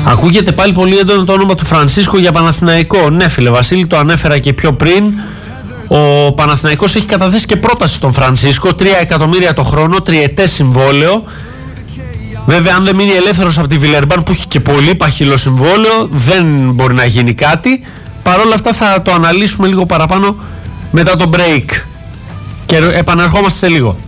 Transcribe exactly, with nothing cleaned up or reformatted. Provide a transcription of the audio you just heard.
Ακούγεται πάλι πολύ έντονο το όνομα του Φρανσίσκο για Παναθηναϊκό. Ναι, φίλε Βασίλη, το ανέφερα και πιο πριν. Ο Παναθηναϊκός έχει καταθέσει και πρόταση στον Φρανσίσκο, τρία εκατομμύρια το χρόνο, τριετές συμβόλαιο. Βέβαια, αν δεν μείνει ελεύθερος από τη Βιλερμπάν που έχει και πολύ παχυλό συμβόλαιο, δεν μπορεί να γίνει κάτι. Παρ' όλα αυτά θα το αναλύσουμε λίγο παραπάνω μετά το break. Και επανερχόμαστε σε λίγο.